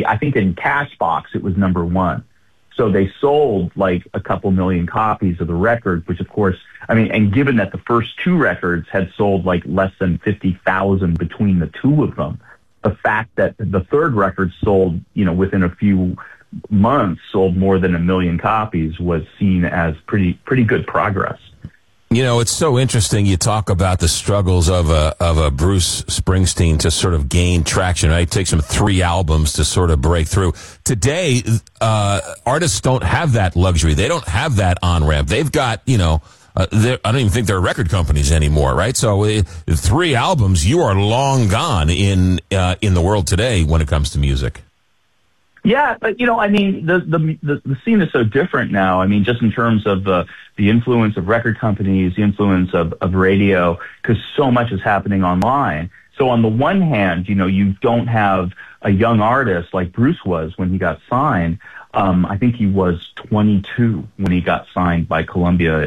I think in Cashbox it was number one. So they sold like a couple million copies of the record, which of course, I mean, and given that the first two records had sold like less than 50,000 between the two of them, the fact that the third record sold, within a few months, sold more than 1 million copies was seen as pretty good progress. It's so interesting. You talk about the struggles of a Bruce Springsteen to sort of gain traction. Right? It takes him 3 albums to sort of break through. Today, artists don't have that luxury. They don't have that on-ramp. They've got, I don't even think they're record companies anymore, right? So 3 albums, you are long gone in the world today when it comes to music. Yeah, but I mean, the scene is so different now. I mean, just in terms of the influence of record companies, the influence of radio, because so much is happening online. So on the one hand, you don't have a young artist like Bruce was when he got signed. I think he was 22 when he got signed by Columbia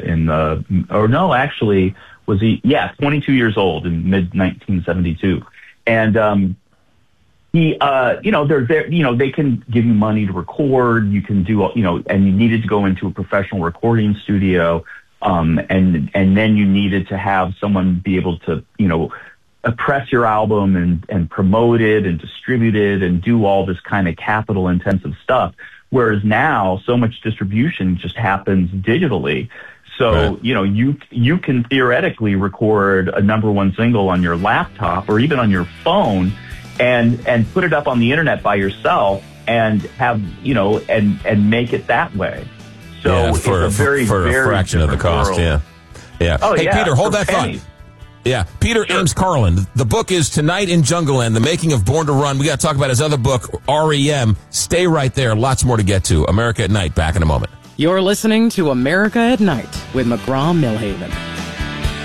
was he? Yeah, 22 years old in mid 1972, and. They're there, they can give you money to record, you can do, and you needed to go into a professional recording studio, and then you needed to have someone be able to, press your album and promote it and distribute it and do all this kind of capital intensive stuff. Whereas now so much distribution just happens digitally. So, right. You can theoretically record a number one single on your laptop or even on your phone and put it up on the internet by yourself and have, and make it that way. So it's a very fraction of the cost. World. Yeah. Oh, hey, yeah, Peter, hold that thought. Yeah. Peter Ames Carlin. The book is Tonight in Jungleland, The Making of Born to Run. We got to talk about his other book, REM. Stay right there. Lots more to get to. America at Night. Back in a moment. You're listening to America at Night with McGraw-Milhaven.